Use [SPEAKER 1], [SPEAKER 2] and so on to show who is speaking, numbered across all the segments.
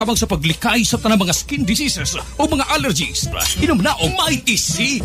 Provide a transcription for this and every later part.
[SPEAKER 1] Abang sa paglikay sa tanang mga skin diseases o mga allergies, inom na o Mighty C.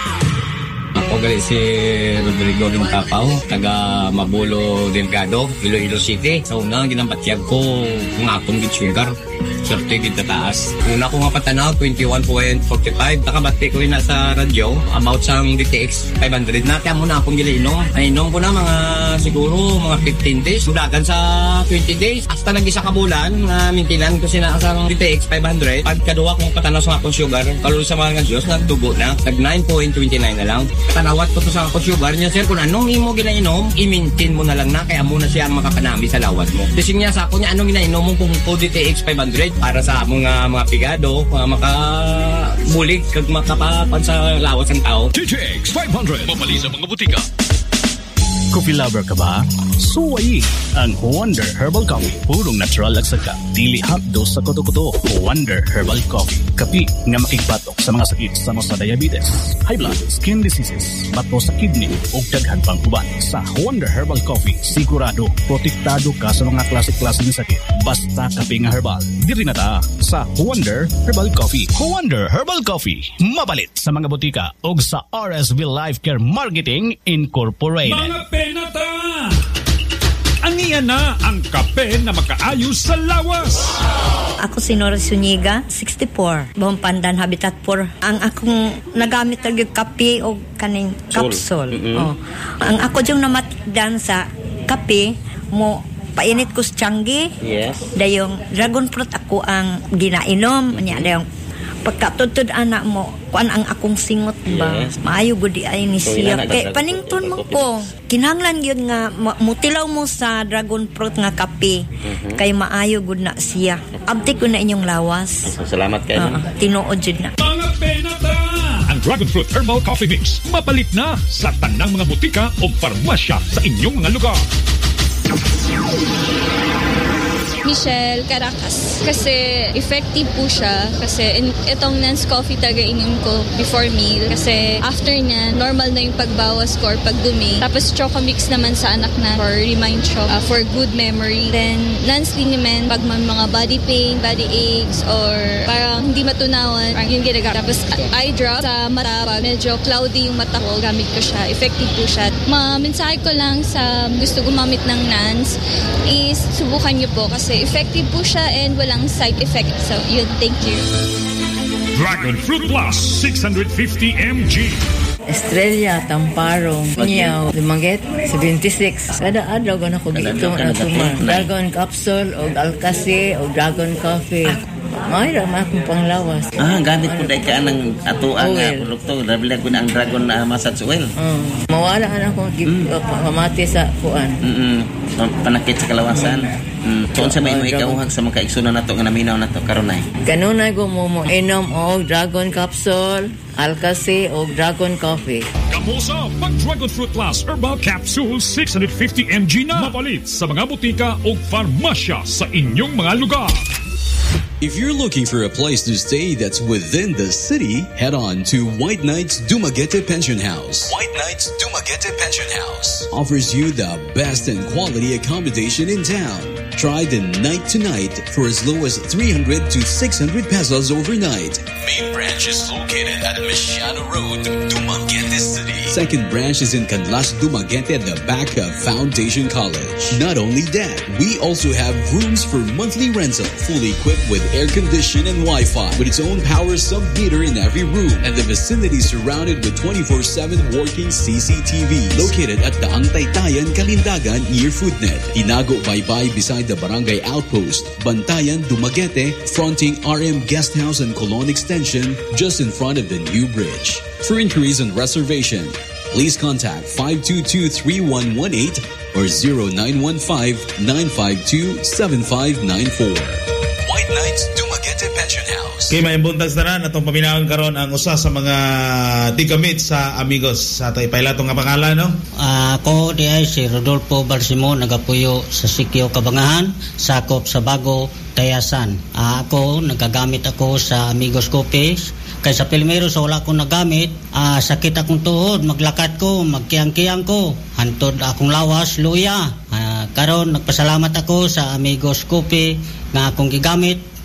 [SPEAKER 2] Ako gali si Rodrigo Limtapaw, taga Mabulo Delgado, Iloilo City. Sa una, ginampatyag ko kung akong sugar. Swerte gid taas. Una ko nga patanaw 21.45. Nakabati ko na sa radyo about sa DTX 500 na. Kaya muna akong gilinom. Nainom ko na mga siguro mga 15 days. Dagan sa 20 days. Hasta nag-isa ka bulan na mintinan ko sina sa DTX 500. Pagkaduwa kong patanaw sa akong sugar, kalul sa mga Diyos, nagtubo na. Nag 9.29 na lang. Tanawat ko to sa akong sugar niya, sir. Kung anong imo ginainom, i-maintain mo na lang na. Kaya muna siya ang makapanami sa lawat mo. Kasi niya sa ako niya, anong ginainom mo kung DTX 500 para sa mga pigado, makabulig, kag makapapan sa lawas ng tao.
[SPEAKER 1] DTX 500, mapali sa mga butika.
[SPEAKER 3] Coffee lover ka ba? Suwayi ang Wonder Herbal Coffee. Purong natural lagsaka. Dili hapdos sa kuto-kuto. Wonder Herbal Coffee. Kapi nga makigbatok sa mga sakit sama sa diabetes, high blood, skin diseases, bato sa kidney o daghan pang uban. Sa Wonder Herbal Coffee, sigurado, protektado ka sa mga klase-klase ng sakit. Basta kapi nga herbal. Diri na ta sa Wonder Herbal Coffee. Wonder Herbal Coffee. Mabalit sa mga butika o sa RSV Life Care Marketing Incorporated.
[SPEAKER 1] Mga penata! Aniyan na ang kape na makaayos sa lawas.
[SPEAKER 4] Ako si Nora Zuniga, 64. Buong Pandan, Habitat 4. Ang akong nagamit na yung kape o kaning capsule.
[SPEAKER 2] Mm-hmm.
[SPEAKER 4] Oh. Ang ako yung namatikdan sa kape mo, painit ko sa tianggi.
[SPEAKER 2] Yes.
[SPEAKER 4] Dayong dragon fruit ako ang ginainom. Anya dayong pagkatutod anak mo, kuan ang akong singot ba?
[SPEAKER 2] Yes.
[SPEAKER 4] Maayo gudi ay ni siya. Kay panington mo ko. Kinahanglan yun nga mutilaw mo sa dragon fruit nga kape. Kay maayo gud na siya. Abti ko na inyong lawas.
[SPEAKER 2] Salamat kayo.
[SPEAKER 4] Tinuod jud na.
[SPEAKER 1] Mga penata! Ang Dragon Fruit Herbal Coffee Mix mapalit na sa tanang mga butika o farmasya sa inyong mga lugar.
[SPEAKER 5] Michelle Caracas. Kasi effective po siya. Kasi itong Nance coffee talaga inom ko before meal. Kasi after niya, normal na yung pagbawas ko or pagdumi. Tapos Choco Mix naman sa anak na for remind siya for good memory. Then Nance Liniment, pag may mga body pain, body aches, or parang hindi matunawan, yung ginagamit. Tapos eye drop sa mata, pag medyo cloudy yung mata ko, gamit ko siya. Effective po siya. Mensahe ko lang sa gusto gumamit ng Nance is subukan niyo po kasi effective po siya and walang side effect. So, yun, thank you.
[SPEAKER 1] Dragon Fruit Plus 650 mg.
[SPEAKER 6] Estrella, Tamparong, Niyaw, Dumaguete, 76. Kada adlaw ko na ko dito na tumar. Dragon Capsule, o Alcasi, o Dragon Coffee. May rama akong panglawas.
[SPEAKER 7] Gamit po dahil ka ng atuang produkto. Nabilag ko na ang Dragon Massage Oil.
[SPEAKER 6] Mawala ka na akong pamati sa kuan.
[SPEAKER 7] Panakit sa kalawasan. Tuon sa may ikauhag sa mga kaigsunan na ito nga naminaw na ito karunay.
[SPEAKER 6] Kanunay ko mo inom o Dragon Capsule, Alcasi o Dragon Coffee.
[SPEAKER 1] Kamusa, pag Dragon Fruit Plus Herbal Capsule 650 mg na mapalit sa mga butika o farmasya sa inyong mga lugar.
[SPEAKER 8] If you're looking for a place to stay that's within the city, head on to White Knights Dumaguete Pension House. White Knights Dumaguete Pension House offers you the best and quality accommodation in town. Try the night to night for as low as 300 to 600 pesos overnight. Main branch is located at Mesiano Road, Dumaguete City. Second branch is in Canlas, Dumaguete at the back of Foundation College. Not only that, we also have rooms for monthly rental, fully equipped with air condition and Wi-Fi, with its own power sub-meter in every room, and the vicinity surrounded with 24/7 working CCTV. Located at the Taytayan, Kalindagan near Foodnet. Tinago Baybay beside the Barangay Outpost. Bantayan, Dumaguete, fronting RM Guest House and Colon Extension, just in front of the new bridge. For inquiries and reservation, please contact 522-3118 or 0915-952-7594. White Knights Dumaguete Pension House.
[SPEAKER 9] Kay may buntag tanan atong paminawan karon ang usa sa mga tigamit sa amigos sa Taypayla nga pangalan no.
[SPEAKER 10] Ako di ay si Rodolfo Barcimo, nagapuyo sa Sikyo Kabangahan, sakop sa Bago, Tayasan. Ako nagagamit ako sa Amigos Coffee. Kay sa Pilmero sa wala akong nagamit, sakit akong tuhod, maglakad ko, magkiyang-kiyang ko, hantod akong lawas, luya. Karon nagpasalamat ako sa Amigos Coffee nga akong gigamit